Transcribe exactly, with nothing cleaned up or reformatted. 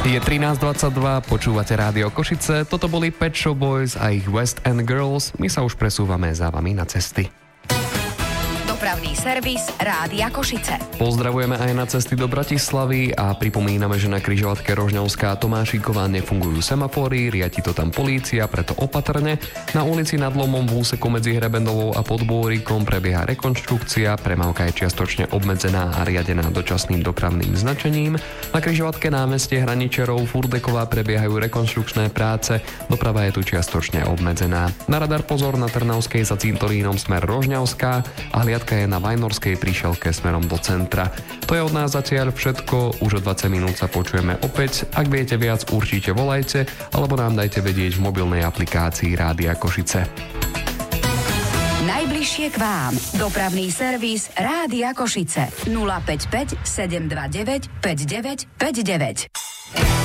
Je trinásť dvadsaťdva, počúvate Rádio Košice, toto boli Pet Shop Boys a ich West End Girls, my sa už presúvame za vami na cesty. Dopravný servis Rádia Košice. Pozdravujeme aj na cesty do Bratislavy a pripomíname, že na križovatke Rožňavská a Tomášiková nefungujú semafóry, riadi to tam polícia, preto opatrne. Na ulici Nad Lomom v úseku medzi Hrebendovou a Podbôrikom prebieha rekonštrukcia, premávka je čiastočne obmedzená a riadená dočasným dopravným značením. Na križovatke námestie Hraničerov Furdeková prebiehajú rekonštrukčné práce, doprava je tu čiastočne obmedzená. Na radar pozor na Trnavskej za cintorínom smer Rožňavská a hliadka je na Vajnorskej príšelke smerom do centra. To je od nás zatiaľ všetko, už o dvadsať minút sa počujeme opäť. Ak viete viac, určite volajte, alebo nám dajte vedieť v mobilnej aplikácii Rádia Košice. Najbližšie k vám. Dopravný servis Rádia Košice. nula päť päť sedem dva deväť päť deväť päť deväť.